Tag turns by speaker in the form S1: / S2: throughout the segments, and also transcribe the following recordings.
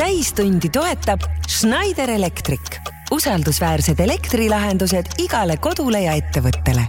S1: täistundi toetab Schneider Electric. Usaldusväärsed elektrilahendused igale kodule ja ettevõttele.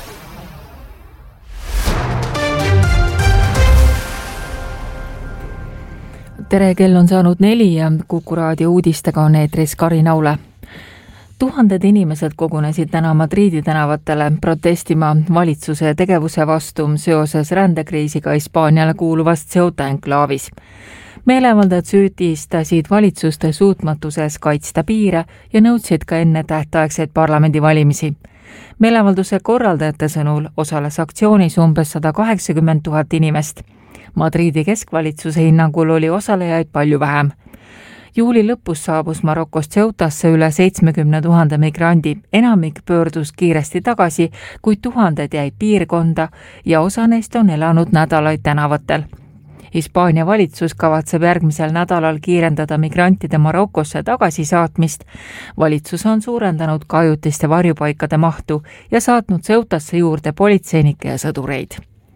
S2: Tere, kell on saanud 4 ja Kuku raadio uudistega on eetris Karin Aule. Tuhanded inimesed kogunesid täna Madridi tänavatele protestima valitsuse tegevuse vastu seoses rändekriisiga Hispaaniale kuuluvast Ceuta enklaavis. Meelevaldajad süüdistasid valitsuste suutmatuses kaitsta piire ja nõudsid ka enne tähtaegseid parlamendivalimisi. Meelevalduse korraldajate sõnul osales aktsioonis umbes 180 000 inimest. Madridi keskvalitsuse hinnangul oli osalejaid palju vähem. Juuli lõpus saabus Marokost Ceutasse üle 70 000 migrandi. Enamik pöördus kiiresti tagasi, kuid tuhanded jäid piirkonda ja osa neist on elanud nädalaid tänavatel. Hispaania valitsus kavatseb järgmisel nädalal kiirendada migrantide Marokosse tagasisaatmist. Valitsus on suurendanud ka ajutiste varjupaikade mahtu ja saatnud Ceutasse juurde politseinikke ja sõdureid.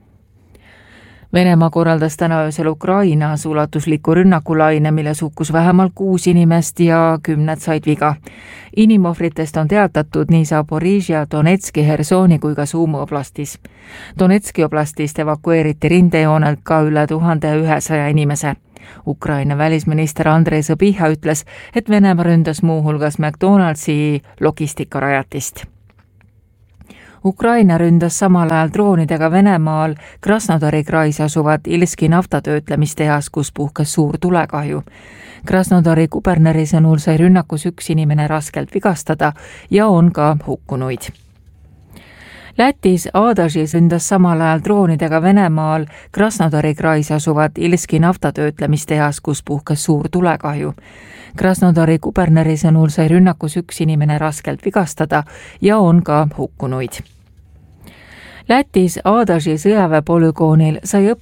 S2: Venemaa korraldas täna öösel Ukrainas ulatusliku rünnakulaine, milles hukkus vähemalt 6 inimest ja 10 said viga. Inimohvritest on teatatud nii Zaporižja, Donetski, Hersoni kui ka Sumu oblastis. Donetski oblastist evakueeriti rindejoonelt ka üle 1100 inimese. Ukraina välisminister Andrei Sõbiha ütles, et Venemaa ründas muuhulgas McDonaldsi logistikarajatist. Ukraina ründas samal ajal droonidega Venemaal Krasnodari krais asuvat Ilski naftatöötlemistehas, kus puhkes suur tulekahju. Krasnodari kuberneri sõnul sai rünnakus 1 inimene raskelt vigastada ja on ka hukkunuid. Lätis Adažis ründas samal ajal droonidega Venemaal Krasnodari krais asuvat Ilski naftatöötlemistehas, kus puhkes suur tulekahju. Krasnodari kuberneri sõnul sai rünnakus 1 inimene raskelt vigastada ja on ka hukkunuid. Lätis Adaži sõjaväepolügoonil sai